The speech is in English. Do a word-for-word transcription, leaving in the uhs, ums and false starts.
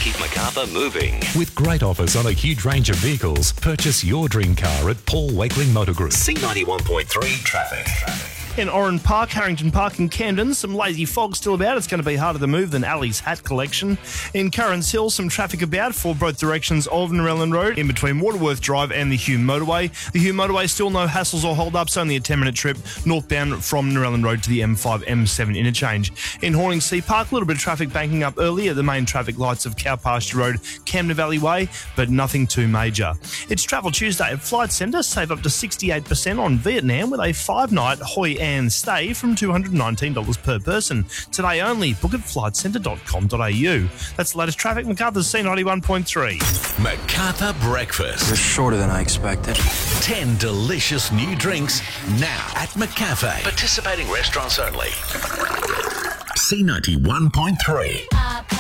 keep Macarthur moving. With great offers on a huge range of vehicles, purchase your dream car at Paul Wakeling Motor Group. C ninety-one point three traffic. In Oran Park, Harrington Park in Camden, some lazy fog still about. It's going to be harder to move than Ali's hat collection. In Currans Hill, some traffic about for both directions of Narellan Road in between Waterworth Drive and the Hume Motorway. The Hume Motorway, still no hassles or hold-ups, only a ten-minute trip northbound from Narellan Road to the M five M seven interchange. In Horningsea Park, a little bit of traffic banking up earlier, the main traffic lights of Cow Pasture Road, Camden Valley Way, but nothing too major. It's Travel Tuesday at Flight Centre. Save up to sixty-eight percent on Vietnam with a five-night Hoi An stay from two hundred nineteen dollars per person. Today only. Book at flight centre dot com dot a u. That's the latest traffic. Macarthur's C ninety-one point three. Macarthur Breakfast. You're shorter than I expected. Ten delicious new drinks now at McCafe. Participating restaurants only. C ninety-one point three.